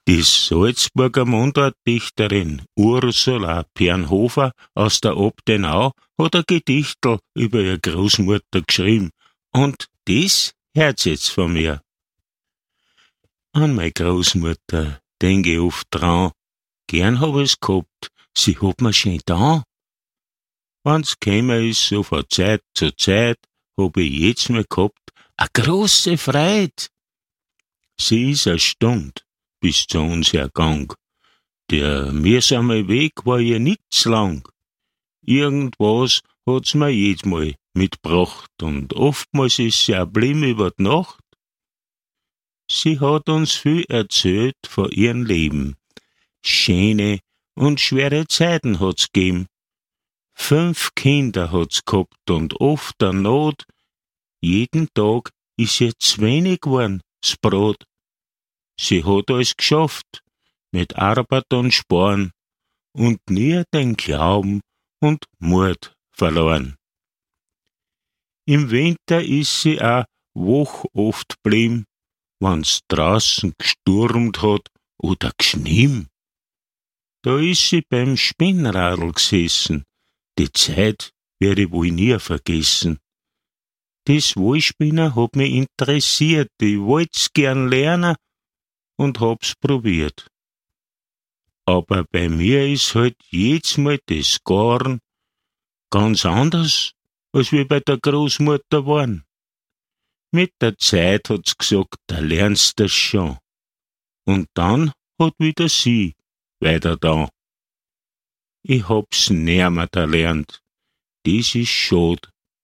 Die Salzburger Mundartdichterin Ursula Pernhofer aus der Obdenau hat ein Gedichtel über ihre Großmutter geschrieben. Und das hört's jetzt von mir. An meine Großmutter denk ich oft dran. Gern hab ich's gehabt, sie hat mir schön da. Wenn's käme ist, so von Zeit zu Zeit, hab ich jetzt mal gehabt, a große Freude. Sie ist erstaunt bis zu uns hergang. Der mühsame Weg war ihr nichts lang. Irgendwas hat's mir jedes Mal mitgebracht und oftmals ist sie auch blieben über die Nacht. Sie hat uns viel erzählt von ihrem Leben. Schöne und schwere Zeiten hat's gegeben. 5 Kinder hat's gehabt und oft der Not. Jeden Tag ist ihr zu wenig geworden, das Brot. Sie hat alles geschafft, mit Arbeit und Sparen und nie den Glauben und Mut verloren. Im Winter ist sie auch wach oft blieben, wenn's draußen gestürmt hat oder geschnien. Da ist sie beim Spinnradl gesessen, die Zeit werd ich wohl nie vergessen. Das Wollspinner hat mich interessiert, ich wollt's gern lernen und hab's probiert. Aber bei mir ist halt jedes Mal das Garn ganz anders, als wie bei der Großmutter waren. Mit der Zeit hat's gesagt, da lernst das schon. Und dann hat wieder sie weiter da. Ich hab's nimmer erlernt. Das ist schad.